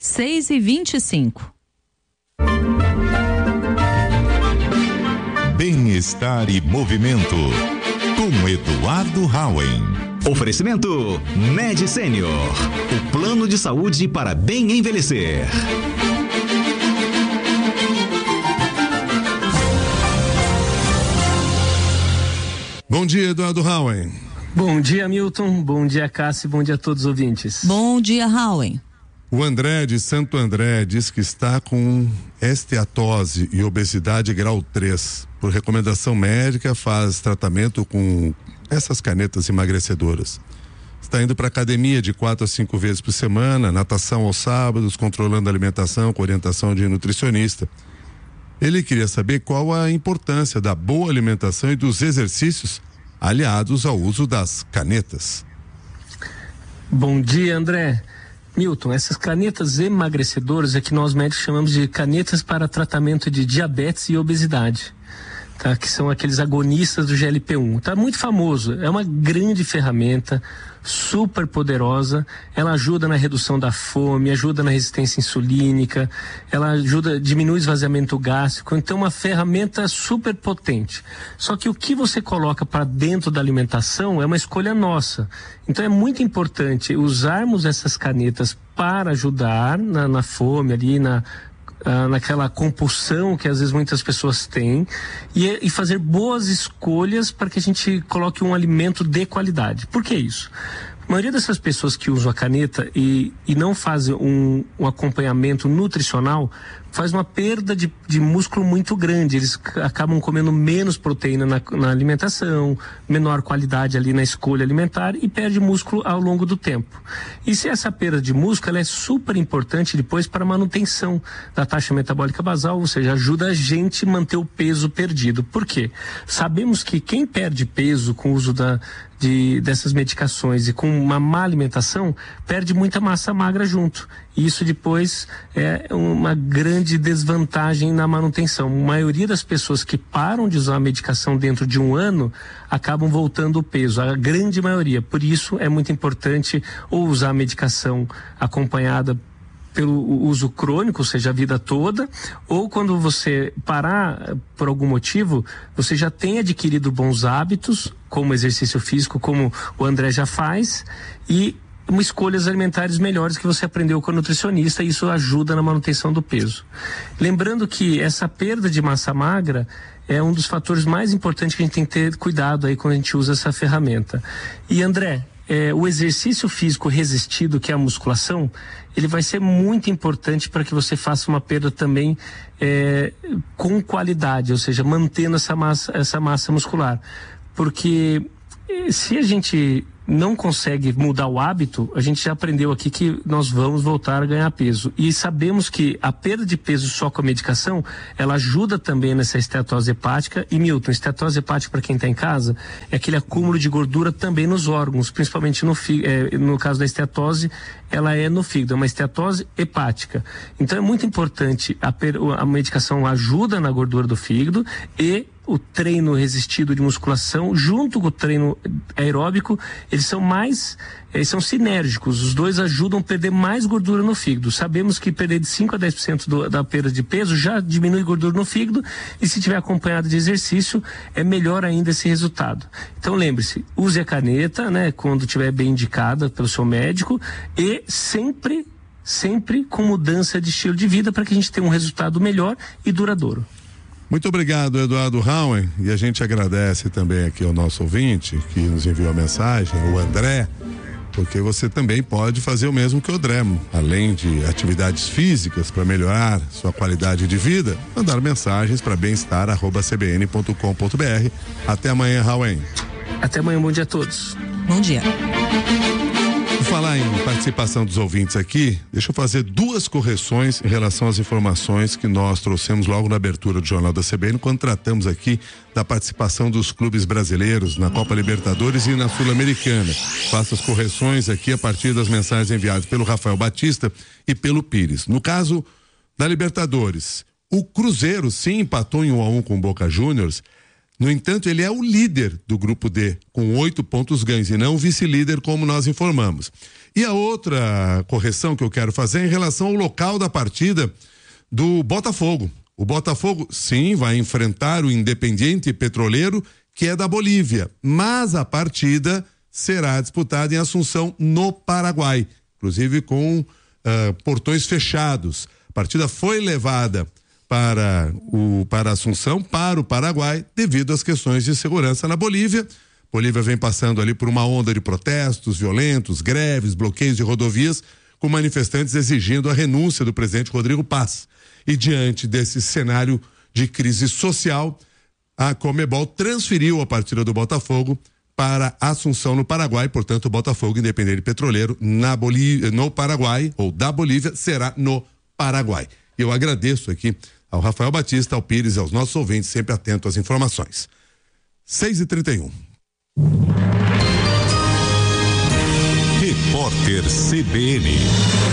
6h25. Bem-estar e movimento, com Eduardo Hauen. Oferecimento Med Senior, o plano de saúde para bem envelhecer. Bom dia, Eduardo Hauen. Bom dia, Milton. Bom dia, Cássio. Bom dia a todos os ouvintes. Bom dia, Hauen. O André de Santo André diz que está com esteatose e obesidade grau 3. Por recomendação médica, faz tratamento com essas canetas emagrecedoras. Está indo para academia de 4 a 5 vezes por semana, natação aos sábados, controlando a alimentação com orientação de nutricionista. Ele queria saber qual a importância da boa alimentação e dos exercícios aliados ao uso das canetas. Bom dia, André. Milton, essas canetas emagrecedoras é que nós médicos chamamos de canetas para tratamento de diabetes e obesidade, tá? Que são aqueles agonistas do GLP-1. Tá muito famoso, é uma grande ferramenta, super poderosa. Ela ajuda na redução da fome, ajuda na resistência insulínica, ela ajuda, diminui o esvaziamento gástrico. Então, uma ferramenta super potente. Só que o que você coloca para dentro da alimentação é uma escolha nossa. Então, é muito importante usarmos essas canetas para ajudar na fome ali, naquela compulsão que às vezes muitas pessoas têm e fazer boas escolhas para que a gente coloque um alimento de qualidade. Por que isso? A maioria dessas pessoas que usam a caneta e não fazem um acompanhamento nutricional faz uma perda de músculo muito grande. Eles acabam comendo menos proteína na alimentação, menor qualidade ali na escolha alimentar e perde músculo ao longo do tempo. E se essa perda de músculo ela é super importante depois para a manutenção da taxa metabólica basal, ou seja, ajuda a gente a manter o peso perdido. Por quê? Sabemos que quem perde peso com o uso dessas medicações e com uma má alimentação, perde muita massa magra junto. E isso depois é uma grande desvantagem na manutenção. A maioria das pessoas que param de usar a medicação dentro de um ano acabam voltando o peso, a grande maioria. Por isso é muito importante ou usar a medicação acompanhada pelo uso crônico, ou seja, a vida toda, ou quando você parar por algum motivo, você já tem adquirido bons hábitos, como exercício físico, como o André já faz, e escolhas alimentares melhores que você aprendeu com a nutricionista, e isso ajuda na manutenção do peso. Lembrando que essa perda de massa magra é um dos fatores mais importantes que a gente tem que ter cuidado aí quando a gente usa essa ferramenta. E André, o exercício físico resistido, que é a musculação, ele vai ser muito importante para que você faça uma perda também com qualidade, ou seja, mantendo essa massa muscular. Porque se a gente não consegue mudar o hábito, a gente já aprendeu aqui que nós vamos voltar a ganhar peso. E sabemos que a perda de peso só com a medicação, ela ajuda também nessa esteatose hepática. E Milton, esteatose hepática, para quem está em casa, é aquele acúmulo de gordura também nos órgãos, principalmente no caso da esteatose, ela é no fígado, é uma esteatose hepática. Então é muito importante, a medicação ajuda na gordura do fígado e o treino resistido de musculação junto com o treino aeróbico, eles são sinérgicos, os dois ajudam a perder mais gordura no fígado. Sabemos que perder de 5 a 10% da perda de peso já diminui gordura no fígado, e se tiver acompanhado de exercício, é melhor ainda esse resultado. Então lembre-se, use a caneta, né, quando estiver bem indicada pelo seu médico, e sempre com mudança de estilo de vida para que a gente tenha um resultado melhor e duradouro. Muito obrigado, Eduardo Hauen, e a gente agradece também aqui ao nosso ouvinte que nos enviou a mensagem, o André, porque você também pode fazer o mesmo que o André, além de atividades físicas para melhorar sua qualidade de vida, mandar mensagens para bem-estar@cbn.com.br. Até amanhã, Hauen. Até amanhã, bom dia a todos. Bom dia. Por falar em participação dos ouvintes aqui, deixa eu fazer 2 correções em relação às informações que nós trouxemos logo na abertura do Jornal da CBN, quando tratamos aqui da participação dos clubes brasileiros na Copa Libertadores e na Sul-Americana. Faço as correções aqui a partir das mensagens enviadas pelo Rafael Batista e pelo Pires. No caso da Libertadores, o Cruzeiro sim empatou em 1-1 com o Boca Juniors, No entanto, ele é o líder do grupo D, com 8 pontos ganhos, e não o vice-líder, como nós informamos. E a outra correção que eu quero fazer é em relação ao local da partida do Botafogo. O Botafogo, sim, vai enfrentar o Independiente Petroleiro, que é da Bolívia, mas a partida será disputada em Assunção, no Paraguai, inclusive com portões fechados. A partida foi levada para Assunção, para o Paraguai, devido às questões de segurança na Bolívia. Bolívia vem passando ali por uma onda de protestos violentos, greves, bloqueios de rodovias, com manifestantes exigindo a renúncia do presidente Rodrigo Paz. E diante desse cenário de crise social, a Conmebol transferiu a partida do Botafogo para Assunção, no Paraguai. Portanto, o Botafogo Independente Petroleiro no Paraguai, ou da Bolívia, será no Paraguai. Eu agradeço aqui ao Rafael Batista, ao Pires e aos nossos ouvintes, sempre atentos às informações. 6h31. Repórter CBN.